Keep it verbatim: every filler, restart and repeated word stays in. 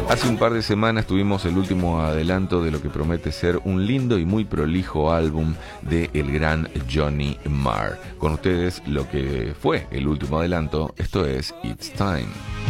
Hace un par de semanas tuvimos el último adelanto de lo que promete ser un lindo y muy prolijo álbum de el gran Johnny Marr. Con ustedes lo que fue el último adelanto, esto es It's Time.